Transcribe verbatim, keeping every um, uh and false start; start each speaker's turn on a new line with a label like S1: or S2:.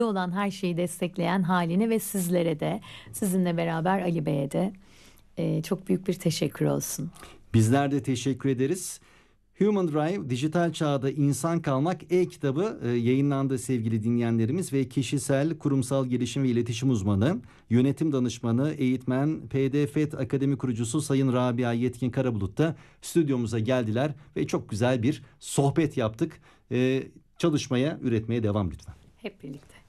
S1: olan her şeyi destekleyen haline ve sizlere de, sizinle beraber Ali Bey'e de e, çok büyük bir teşekkür olsun.
S2: Bizler de teşekkür ederiz. Human Drive, Dijital Çağda İnsan Kalmak e-kitabı e, yayınlandı sevgili dinleyenlerimiz ve kişisel, kurumsal gelişim ve iletişim uzmanı, yönetim danışmanı, eğitmen, P D F E T Akademi kurucusu Sayın Rabia Yetkin Karabulut da stüdyomuza geldiler ve çok güzel bir sohbet yaptık. E, çalışmaya, üretmeye devam lütfen.
S1: Hep birlikte.